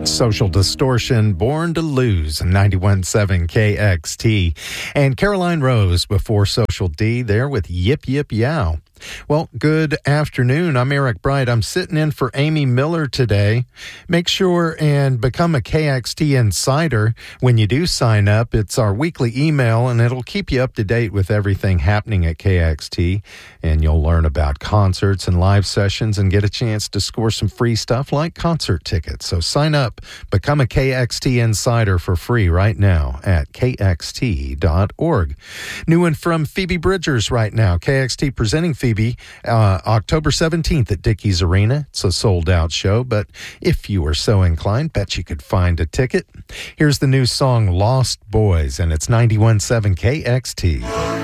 Social Distortion, Born to Lose, 91.7 KXT. And Caroline Rose before Social D there with Yip Yip Yow. Well, good afternoon. I'm Eric Bright. I'm sitting in for Amy Miller today. Make sure and become a KXT Insider when you do sign up. It's our weekly email, and it'll keep you up to date with everything happening at KXT. And you'll learn about concerts and live sessions and get a chance to score some free stuff like concert tickets. So sign up, become a KXT Insider for free right now at kxt.org. New one from Phoebe Bridgers right now. KXT presenting Phoebe October 17th at Dickies Arena. It's a sold-out show, but if you were so inclined, bet you could find a ticket. Here's the new song Lost Boys, and it's 91.7 KXT.